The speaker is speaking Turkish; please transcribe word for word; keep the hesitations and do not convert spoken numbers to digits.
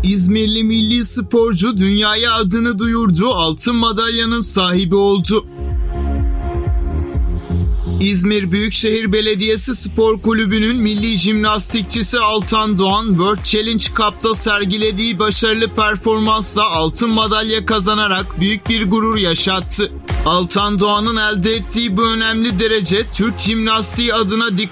İzmirli milli sporcu dünyaya adını duyurdu, altın madalyanın sahibi oldu. İzmir Büyükşehir Belediyesi Spor Kulübü'nün milli jimnastikçisi Altan Doğan, World Challenge Cup'ta sergilediği başarılı performansla altın madalya kazanarak büyük bir gurur yaşattı. Altan Doğan'ın elde ettiği bu önemli derece Türk jimnastiği adına dikkat